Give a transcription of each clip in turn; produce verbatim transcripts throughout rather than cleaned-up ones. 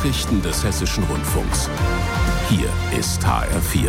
Nachrichten des Hessischen Rundfunks. Hier ist H R vier.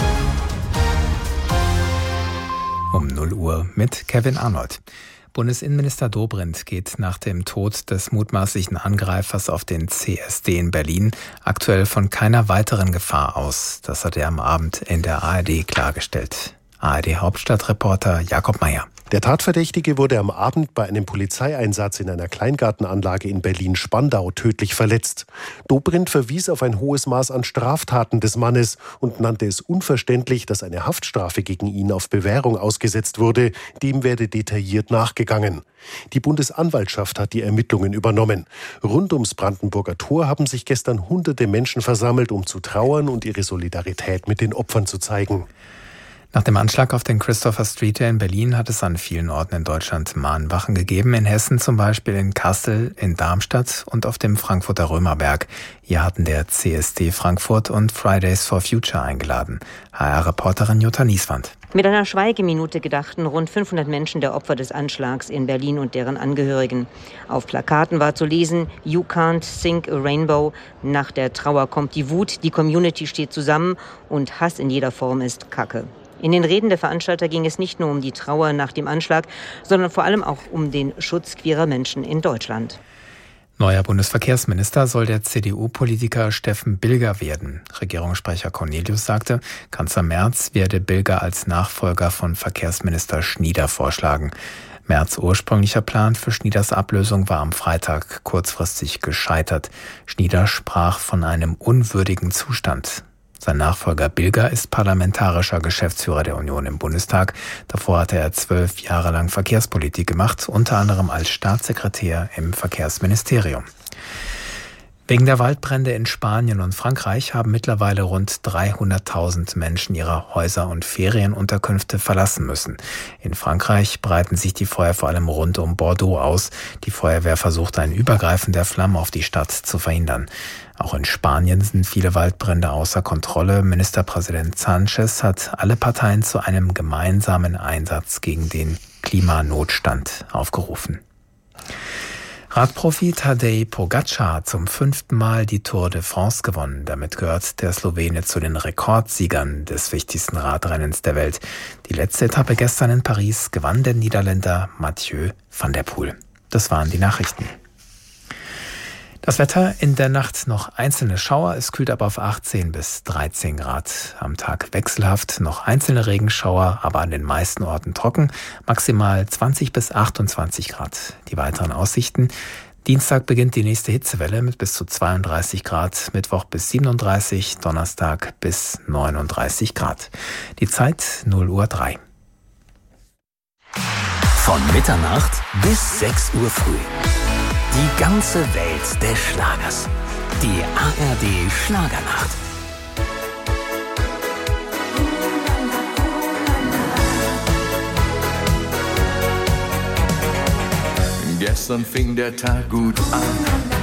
Um null Uhr mit Kevin Arnold. Bundesinnenminister Dobrindt geht nach dem Tod des mutmaßlichen Angreifers auf den C S D in Berlin aktuell von keiner weiteren Gefahr aus. Das hat er am Abend in der A R D klargestellt. A R D-Hauptstadtreporter Jakob Meyer. Der Tatverdächtige wurde am Abend bei einem Polizeieinsatz in einer Kleingartenanlage in Berlin-Spandau tödlich verletzt. Dobrindt verwies auf ein hohes Maß an Straftaten des Mannes und nannte es unverständlich, dass eine Haftstrafe gegen ihn auf Bewährung ausgesetzt wurde. Dem werde detailliert nachgegangen. Die Bundesanwaltschaft hat die Ermittlungen übernommen. Rund ums Brandenburger Tor haben sich gestern hunderte Menschen versammelt, um zu trauern und ihre Solidarität mit den Opfern zu zeigen. Nach dem Anschlag auf den Christopher Street in Berlin hat es an vielen Orten in Deutschland Mahnwachen gegeben. In Hessen zum Beispiel in Kassel, in Darmstadt und auf dem Frankfurter Römerberg. Hier hatten der C S D Frankfurt und Fridays for Future eingeladen. H R-Reporterin Jutta Nieswand. Mit einer Schweigeminute gedachten rund fünfhundert Menschen der Opfer des Anschlags in Berlin und deren Angehörigen. Auf Plakaten war zu lesen: You can't sink a rainbow. Nach der Trauer kommt die Wut, die Community steht zusammen und Hass in jeder Form ist Kacke. In den Reden der Veranstalter ging es nicht nur um die Trauer nach dem Anschlag, sondern vor allem auch um den Schutz queerer Menschen in Deutschland. Neuer Bundesverkehrsminister soll der C D U-Politiker Steffen Bilger werden. Regierungssprecher Cornelius sagte, Kanzler Merz werde Bilger als Nachfolger von Verkehrsminister Schnieder vorschlagen. Merz' ursprünglicher Plan für Schnieders Ablösung war am Freitag kurzfristig gescheitert. Schnieder sprach von einem unwürdigen Zustand. Sein Nachfolger Bilger ist parlamentarischer Geschäftsführer der Union im Bundestag. Davor hatte er zwölf Jahre lang Verkehrspolitik gemacht, unter anderem als Staatssekretär im Verkehrsministerium. Wegen der Waldbrände in Spanien und Frankreich haben mittlerweile rund dreihunderttausend Menschen ihre Häuser und Ferienunterkünfte verlassen müssen. In Frankreich breiten sich die Feuer vor allem rund um Bordeaux aus. Die Feuerwehr versucht, ein Übergreifen der Flammen auf die Stadt zu verhindern. Auch in Spanien sind viele Waldbrände außer Kontrolle. Ministerpräsident Sánchez hat alle Parteien zu einem gemeinsamen Einsatz gegen den Klimanotstand aufgerufen. Radprofi Tadej Pogačar hat zum fünften Mal die Tour de France gewonnen. Damit gehört der Slowene zu den Rekordsiegern des wichtigsten Radrennens der Welt. Die letzte Etappe gestern in Paris gewann der Niederländer Mathieu van der Poel. Das waren die Nachrichten. Das Wetter: in der Nacht noch einzelne Schauer, es kühlt ab auf achtzehn bis dreizehn Grad. Am Tag wechselhaft noch einzelne Regenschauer, aber an den meisten Orten trocken, maximal zwanzig bis achtundzwanzig Grad. Die weiteren Aussichten: Dienstag beginnt die nächste Hitzewelle mit bis zu zweiunddreißig Grad, Mittwoch bis siebenunddreißig, Donnerstag bis neununddreißig Grad. Die Zeit null Uhr drei. Von Mitternacht bis sechs Uhr früh. Die ganze Welt des Schlagers. Die A R D Schlagernacht. Gestern fing der Tag gut an.